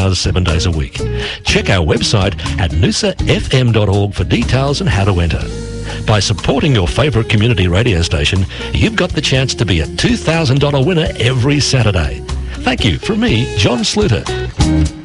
hours, 7 days a week. Check our website at noosafm.org for details and how to enter. By supporting your favourite community radio station, you've got the chance to be a $2,000 winner every Saturday. Thank you from me, John Sluter.